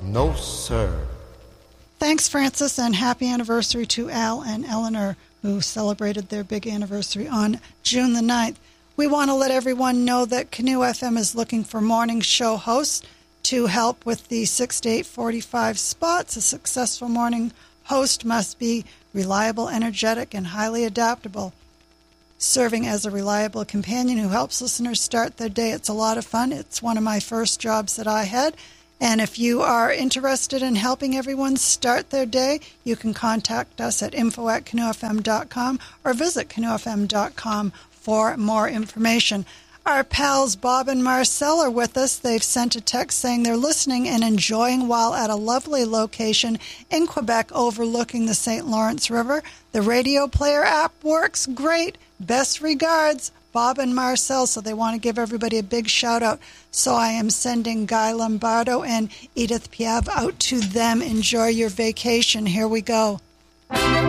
No, sir. Thanks, Francis, and happy anniversary to Al and Eleanor, who celebrated their big anniversary on June the 9th. We want to let everyone know that Canoe FM is looking for morning show hosts to help with the 6 to 8:45 spots. A successful morning host must be reliable, energetic, and highly adaptable. Serving as a reliable companion who helps listeners start their day, it's a lot of fun. It's one of my first jobs that I had. And if you are interested in helping everyone start their day, you can contact us at info@canoefm.com or visit canoefm.com for more information. Our pals Bob and Marcel are with us. They've sent a text saying they're listening and enjoying while at a lovely location in Quebec overlooking the St. Lawrence River. The radio player app works great. Best regards, Bob and Marcel. So they want to give everybody a big shout out. So I am sending Guy Lombardo and Edith Piaf out to them. Enjoy your vacation. Here we go.